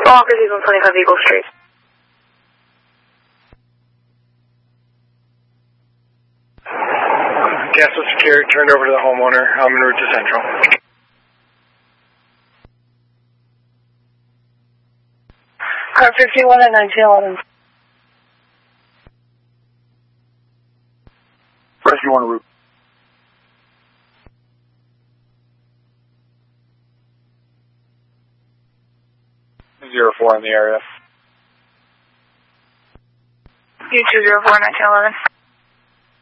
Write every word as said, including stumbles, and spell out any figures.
Officers on twenty-five Eagle Street. Gas was secured, turned over to the homeowner. I'm en route to Central. Car fifty-one at nineteen eleven. Rescue one en route. Zero four in the area. U two zero four nineteen eleven.